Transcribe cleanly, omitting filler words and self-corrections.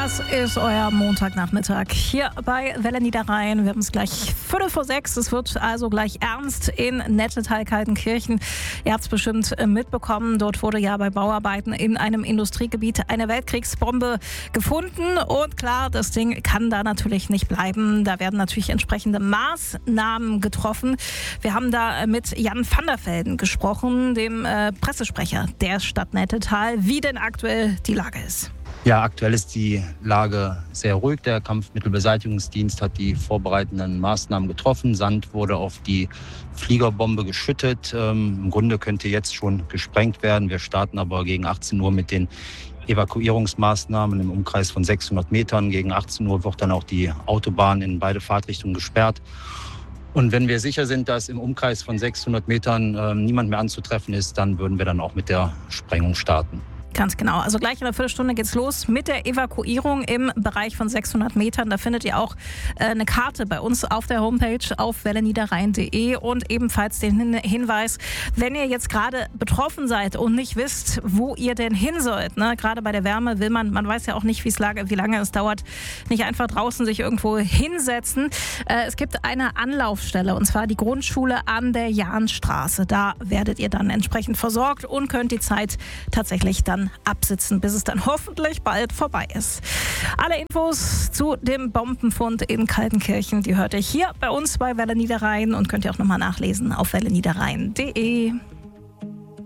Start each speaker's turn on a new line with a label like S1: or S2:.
S1: Das ist euer Montagnachmittag hier bei Welle Niederrhein. Wir haben es gleich 5:45. Es wird also gleich ernst in Nettetal-Kaltenkirchen. Ihr habt es bestimmt mitbekommen. Dort wurde ja bei Bauarbeiten in einem Industriegebiet eine Weltkriegsbombe gefunden. Und klar, das Ding kann da natürlich nicht bleiben. Da werden natürlich entsprechende Maßnahmen getroffen. Wir haben da mit Jan van der Velden gesprochen, dem Pressesprecher der Stadt Nettetal, wie denn aktuell die Lage ist.
S2: Ja, aktuell ist die Lage sehr ruhig. Der Kampfmittelbeseitigungsdienst hat die vorbereitenden Maßnahmen getroffen. Sand wurde auf die Fliegerbombe geschüttet. Im Grunde könnte jetzt schon gesprengt werden. Wir starten aber gegen 18 Uhr mit den Evakuierungsmaßnahmen im Umkreis von 600 Metern. Gegen 18 Uhr wird dann auch die Autobahn in beide Fahrtrichtungen gesperrt. Und wenn wir sicher sind, dass im Umkreis von 600 Metern niemand mehr anzutreffen ist, dann würden wir dann auch mit der Sprengung starten.
S1: Ganz genau. Also gleich in einer Viertelstunde geht's los mit der Evakuierung im Bereich von 600 Metern. Da findet ihr auch eine Karte bei uns auf der Homepage auf welleniederrhein.de und ebenfalls den Hinweis, wenn ihr jetzt gerade betroffen seid und nicht wisst, wo ihr denn hin sollt. Ne? Gerade bei der Wärme will man weiß ja auch nicht, wie lange es dauert, nicht einfach draußen sich irgendwo hinsetzen. Es gibt eine Anlaufstelle und zwar die Grundschule an der Jahnstraße. Da werdet ihr dann entsprechend versorgt und könnt die Zeit tatsächlich dann absitzen, bis es dann hoffentlich bald vorbei ist. Alle Infos zu dem Bombenfund in Kaltenkirchen, die hört ihr hier bei uns bei Welle Niederrhein und könnt ihr auch nochmal nachlesen auf welleniederrhein.de.